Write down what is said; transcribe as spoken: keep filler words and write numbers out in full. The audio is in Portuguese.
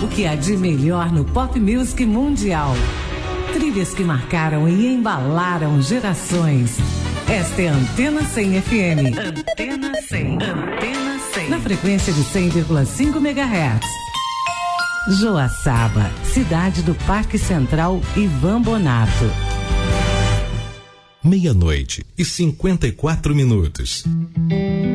O que há de melhor no pop music mundial. Trilhas que marcaram e embalaram gerações. Esta é a Antena cem F M. Antena cem. Antena cem. Na frequência de cem vírgula cinco megahertz. Joaçaba, cidade do Parque Central Ivan Bonato. Meia-noite e cinquenta e quatro minutos.